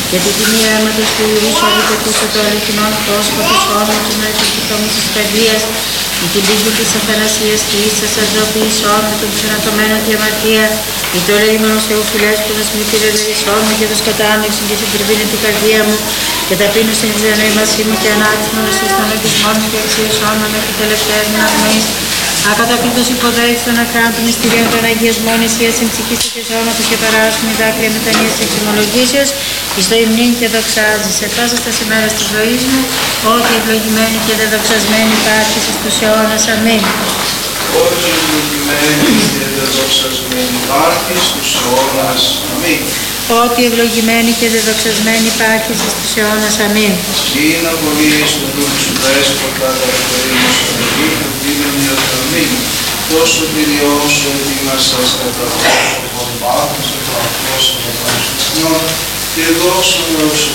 Για την τιμή αίματος του Ιησού αληθετούσε το αληθινόν πρόσωπο του σώματος του μετρητικόμου της καρδίας, η την πίστη της αθανασίας και ίσας αντροποιήσεων με τον ψενατωμένο τη αμαρτία, η το ελεήμενος Θεοφιλέσκονος μη πυρεδεησόν μου και το σκατάνεξον και συντριβήνει την καρδία μου και ταπείνωσιν εις διανοήμασή μου και ανάκτημον εσείς των λογισμών μου και αξιωσών μου μέχρι τελευταίας μου αγνοής. Ακαταπλήτως υποδέχεις των ακράντων μυστηρίων των αγιασμών ισίας εν ψυχής και σώματος και παράσχουν η δάκρυα μετανοίας και εξομολογήσεως εις το υμνήν και δοξάζεις. Σε πάσας τας ημέρας της ζωής μου, ότι ευλογημένη και δεδοξασμένη υπάρχεις εις τους αιώνας. Αμήν. Ότι ευλογημένη και δεδοξασμένη υπάρχεις στους αιώνας. Αμήν. Ότι ευλογημένη και δεδοξασμένη υπάρχεις εις τους αιώνας. Αμήν. Μην απολύεις τον δούλου σου δέσποτα τα ευκαιρία σου αγγί, που δίνουν η Αμήν. Τόσο Κυριός σου ετοίμασας κατά τον πάθος και το αυτός από τον Χριστιανό και δώσου όσου.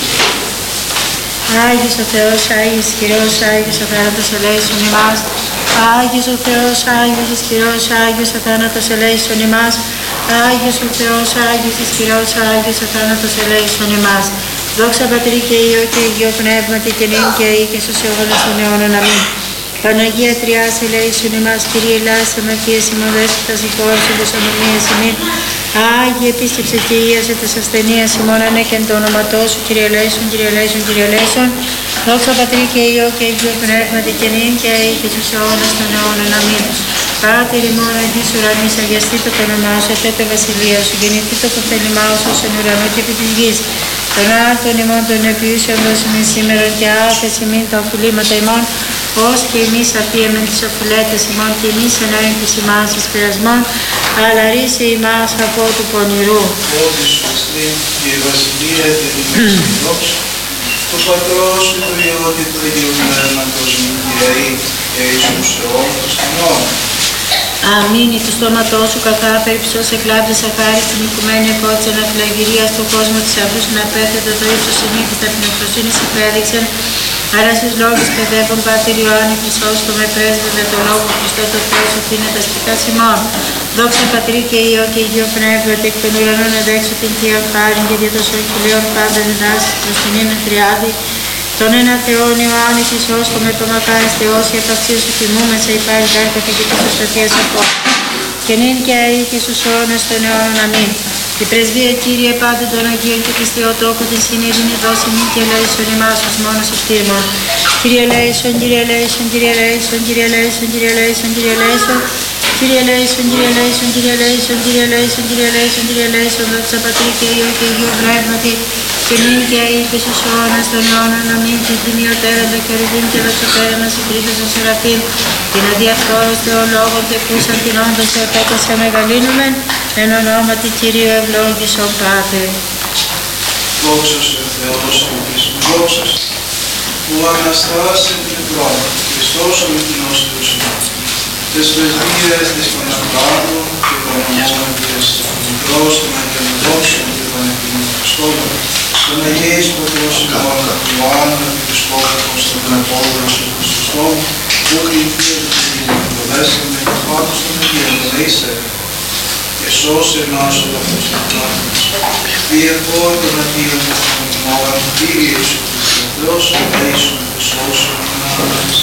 Άγιος ο Θεός, Άγιος ισχυρός, Άγιος ο θάνατος ελέησον ημάς. Άγιος ο Θεός, Άγιος ισχυρός, Άγιος ο θάνατος ελέησον ημάς. Άγιος ο Θεός, Άγιος ισχυρός, Άγιος ο θάνατος ελέησον ημάς. Δόξα Πατρί και Υιό και Αγίο Πνεύματι και νυν και αεί και στους αιώνας των αιώνων. Αμήν. Παναγία Τριάς ελέησον ημάς, Κύριε Ελλάς, αμαρτίας ημών δέσποτας υπόρρησον τας ανομίας ημίν. Άγιε επίστεψε και ίασε τας ασθενείας ημών ανέκεν το όνοματό σου, Κύριε ελέησον, Κύριε ελέησον, Κύριε ελέησον. Δόξα Πατρί και Υιό και Αγίο Πνεύματι και νυν και αεί και στους αιώνας των αιώνων. Αμήν. Πάτερ ημών εν της ουρανής, αγιαστήτω το όνομά σου, ετέτε βασιλεία σου, γεννηθήτω το θέλημά σου ως εν ουρανό και επί της γης. Τον άρτον ημών των επιούσεων δώσιμην σήμερον και άφες ημίν τα οφειλήματα ημών, ως και εμείς αφίεμεν τις οφειλέτες ημών και εμείς ενώην της ημάς εις πειρασμών, αλλά ρίσε ημάς από του πονηρού. Ότι σου εστίν και η βασιλεία και η δόξα, του Πατρός και του Υιού και του Αγίου Πνεύματος νυν και αεί και εις τους αιώνας των αιώνων. Αμήν. Εις το στόματό σου καθά περιψώς εκλάβδες αχάριστη οικουμένη επότης αναφυλαγυρία στον κόσμο της αυρούς να πέθετε το ύψος συνήθις τα πνευστοσύνης υπέδειξεν. Άρα στους λόγους παιδεύων Πάτερ Ιωάννη Χρυσόστο με πρέσβευε το λόγο Χριστό το Θεό σου είναι τα σπιτά ημών. Δόξα Πατρί και Υιό και Αγίο Πνεύματι εκ των ουρανών εδέξω την Θεία χάριν και δια των σωρκυλίων πάντα διδάσεις προς την ίνε Τριάδη. Τον ένα Θεόν Ιωάννη Χρυσόστο με το μακάρις Θεός η απαξία σου τιμούμεσα υπάρει γάρ καθηγητής σωσταθίας από. Και νυν και αεί και στους αιώνας των αιώνων. Αμήν. Η πρεσβεία Κύριε πάντων των Αγίων και της Θεοτόκου την συνειρήνη δώσει νυν και ελέησον ημάς ως μόνος ευτήρμον. Κύριε ελέησον, Κύριε ελέησον, Κύριε ελέησον, Κύριε ελέησον, Κύριε ελέησον, Κύριε ελέησον. Κύριε ελέησον, Κύριε ελέησον, Κύριε ελέησον, Κύριε ελέησον, Κύριε ελέησον, Κύριε ελέησον, δόξα Πατρί και Υιό και Αγίο Πνεύματι, και νυν και αεί και στους αιώνας των αιώνων. Αμήν. Και τιμιωτέραντα και ρηδίν και δοξωτέραντα συντρίθος των Σεραφείμ, την αδιαφθόρος Θεολόγων και κούσαν την όντως Θεοτόκο σε μεγαλύνομεν, εν ονόματι Κυρίου ευλόγησον Πάτερ. Δόξα σε Θεός και επίσης δόξα που αναστάσεν νεκρόν, Χριστός ο αληθινός Θεός ημών. Τες πρεσβείες της Παναγιώτου και Παναγιώτης Μικρός των Αγιανοδόξων και των Επιμονιστών, των Αγίης Πατρός ημών, Ιωάννου Επισκόπους, των Απόδρος και των Σωστών, που κληθείτε και προδέσαμε και πάντως των Αγίων, ελεήσε και σώσε εμάς ο Απόστολος. Διεχώ των Αγίων των ημών, Κύριε Ιησού Χριστός, ελεήσου και σώσε εμάς.